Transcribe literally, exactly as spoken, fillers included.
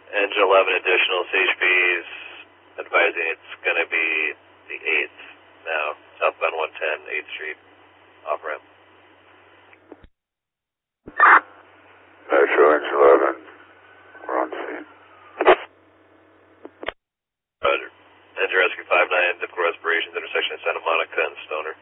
Engine eleven additional C H Ps, advising it's going to be the eighth now, southbound one ten, eighth Street, off-ramp. Metro Engine eleven, we're on scene. Roger. Engine Rescue five nine, typical respirations, intersection of Santa Monica and Stoner.